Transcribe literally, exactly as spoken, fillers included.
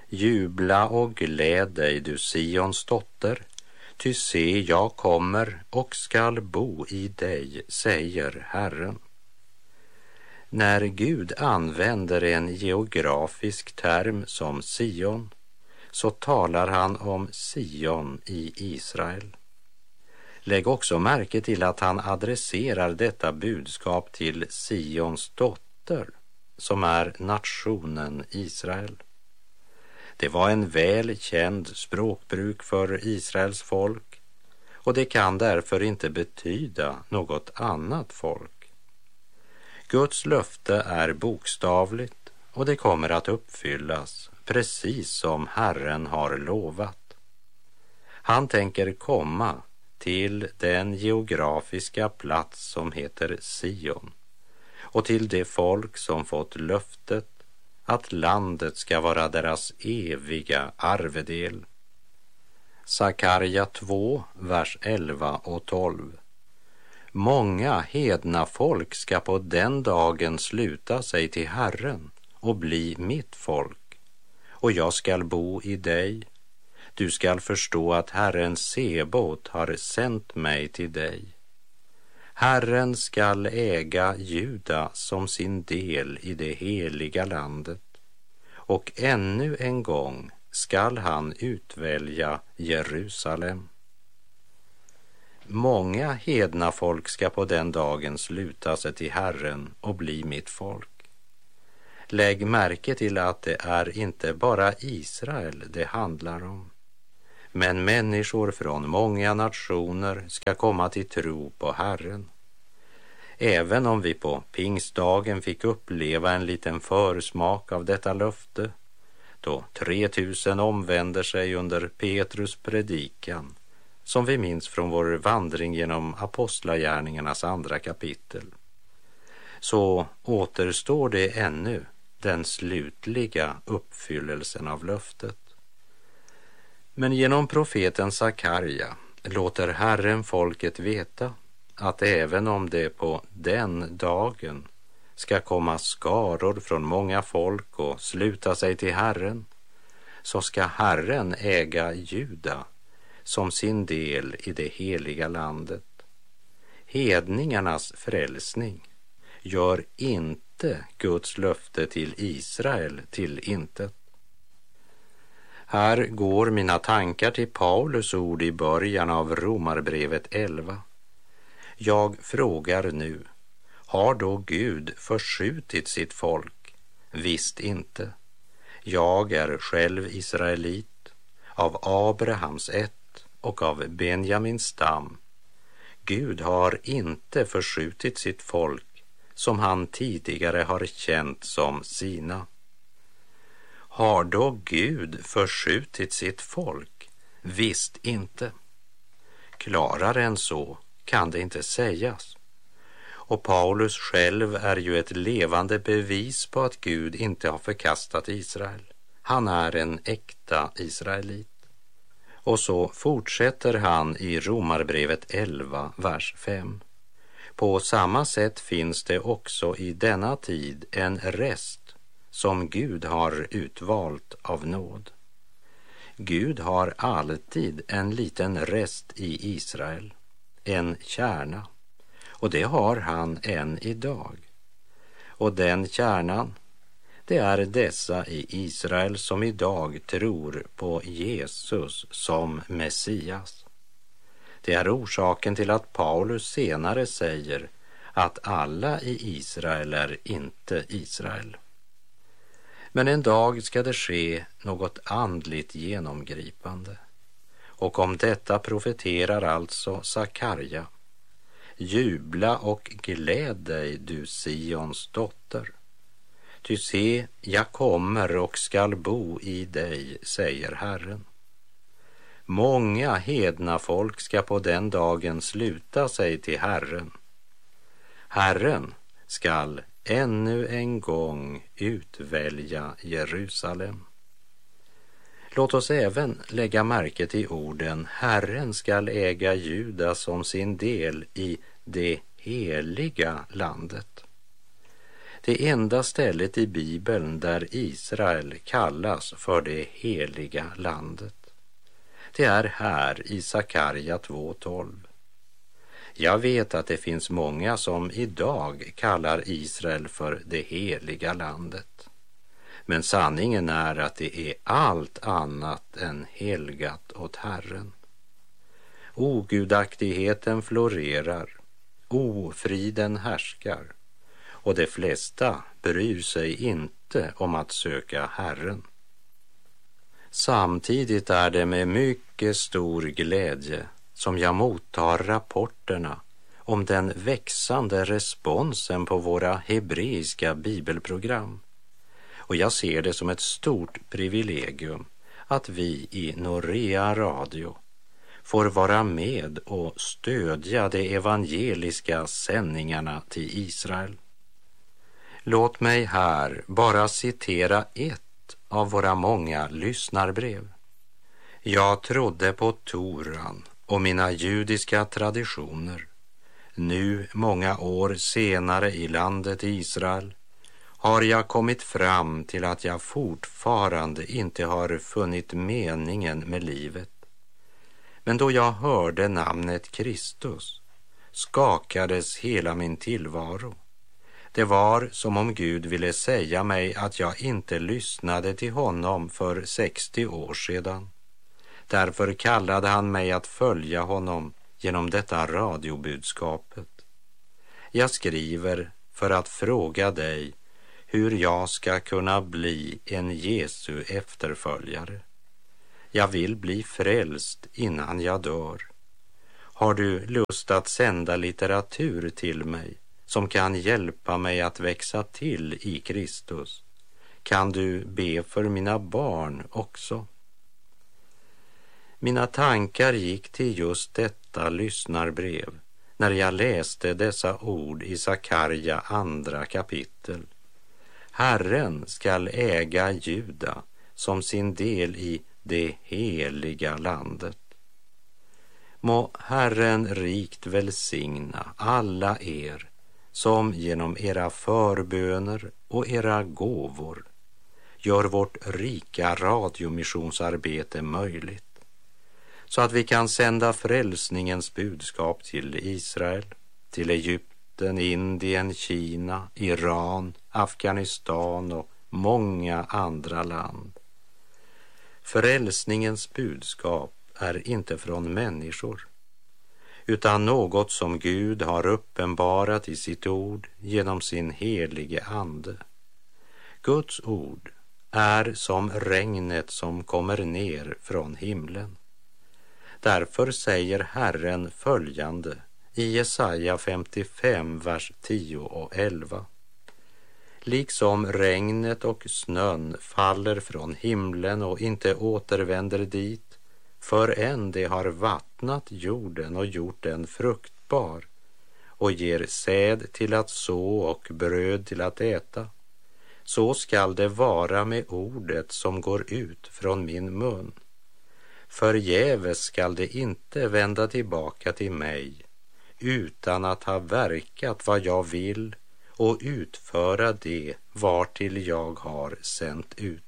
Jubla och gläd dig, du Sions dotter, ty se, jag kommer och skall bo i dig, säger Herren. När Gud använder en geografisk term som Sion, så talar han om Sion i Israel. Lägg också märke till att han adresserar detta budskap till Sions dotter, som är nationen Israel. Det var en väl känd språkbruk för Israels folk, och det kan därför inte betyda något annat folk. Guds löfte är bokstavligt, och det kommer att uppfyllas precis som Herren har lovat. Han tänker komma till den geografiska plats som heter Sion, och till det folk som fått löftet att landet ska vara deras eviga arvedel. Sakarja två, vers elva och tolv. Många hedna folk ska på den dagen sluta sig till Herren och bli mitt folk, och jag skall bo i dig. Du skall förstå att Herren Sebot har sänt mig till dig. Herren skall äga Juda som sin del i det heliga landet, och ännu en gång skall han utvälja Jerusalem. Många hedna folk ska på den dagen sluta sig till Herren och bli mitt folk. Lägg märke till att det är inte bara Israel det handlar om, men människor från många nationer ska komma till tro på Herren. Även om vi på pingstdagen fick uppleva en liten försmak av detta löfte, då tre tusen omvänder sig under Petrus predikan, som vi minns från vår vandring genom apostlagärningarnas andra kapitel, så återstår det ännu den slutliga uppfyllelsen av löftet. Men genom profeten Sakarja låter Herren folket veta att även om det på den dagen ska komma skaror från många folk och sluta sig till Herren, så ska Herren äga Juda som sin del i det heliga landet. Hedningarnas frälsning gör inte Guds löfte till Israel till intet. Här går mina tankar till Paulus ord i början av Romarbrevet elva. Jag frågar nu, har då Gud förskjutit sitt folk? Visst inte. Jag är själv israelit, av Abrahams ett och av Benjamins stam. Gud har inte förskjutit sitt folk som han tidigare har känt som sina. Har då Gud förskjutit sitt folk? Visst inte. Klarare än så kan det inte sägas. Och Paulus själv är ju ett levande bevis på att Gud inte har förkastat Israel. Han är en äkta israelit. Och så fortsätter han i Romarbrevet elva, vers fem. På samma sätt finns det också i denna tid en rest som Gud har utvalt av nåd. Gud har alltid en liten rest i Israel, en kärna, och det har han än idag. Och den kärnan, det är dessa i Israel som idag tror på Jesus som Messias. Det är orsaken till att Paulus senare säger att alla i Israel är inte Israel. Men en dag ska det ske något andligt genomgripande. Och om detta profeterar alltså Sakarja. Jubla och gläd dig, du Sions dotter. Ty se, jag kommer och skall bo i dig, säger Herren. Många hedna folk ska på den dagen sluta sig till Herren. Herren skall ännu en gång utvälja Jerusalem. Låt oss även lägga märke till orden Herren skall äga Juda som sin del i det heliga landet. Det enda stället i Bibeln där Israel kallas för det heliga landet. Det är här i Sakarja två tolv. Jag vet att det finns många som idag kallar Israel för det heliga landet. Men sanningen är att det är allt annat än helgat åt Herren. Ogudaktigheten florerar, ofriden härskar, och de flesta bryr sig inte om att söka Herren. Samtidigt är det med mycket stor glädje som jag mottar rapporterna om den växande responsen på våra hebreiska bibelprogram. Och jag ser det som ett stort privilegium att vi i Norea Radio får vara med och stödja de evangeliska sändningarna till Israel. Låt mig här bara citera ett av våra många lyssnarbrev. Jag trodde på Toran och mina judiska traditioner. Nu, många år senare i landet Israel, har jag kommit fram till att jag fortfarande inte har funnit meningen med livet. Men då jag hörde namnet Kristus skakades hela min tillvaro. Det var som om Gud ville säga mig att jag inte lyssnade till honom för sextio år sedan. Därför kallade han mig att följa honom genom detta radiobudskapet. Jag skriver för att fråga dig hur jag ska kunna bli en Jesu efterföljare. Jag vill bli frälst innan jag dör. Har du lust att sända litteratur till mig som kan hjälpa mig att växa till i Kristus? Kan du be för mina barn också? Mina tankar gick till just detta lyssnarbrev när jag läste dessa ord i Sakarja andra kapitel. Herren skall äga Juda som sin del i det heliga landet. Må Herren rikt välsigna alla er som genom era förböner och era gåvor gör vårt rika radiomissionsarbete möjligt, så att vi kan sända frälsningens budskap till Israel, till Egypten, Indien, Kina, Iran, Afghanistan och många andra land. Frälsningens budskap är inte från människor, utan något som Gud har uppenbarat i sitt ord genom sin helige ande. Guds ord är som regnet som kommer ner från himlen. Därför säger Herren följande i Jesaja femtiofem, vers tio och elva. Liksom regnet och snön faller från himlen och inte återvänder dit, förrän det har vattnat jorden och gjort den fruktbar och ger säd till att så och bröd till att äta, så skall det vara med ordet som går ut från min mun. Förgäves skall det inte vända tillbaka till mig, utan att ha verkat vad jag vill och utföra det vartill jag har sänt ut.